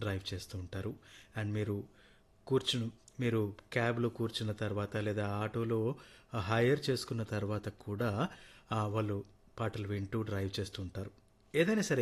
Drive చేస్తూ ఉంటారు. And కూర్చుని మీరు క్యాబ్‌లో కూర్చున్న తర్వాత లేదా ఆటోలో హైర్ చేసుకున్న తర్వాత కూడా వాళ్ళు పాటలు వింటూ డ్రైవ్ చేస్తూ ఉంటారు. ఏదైనా సరే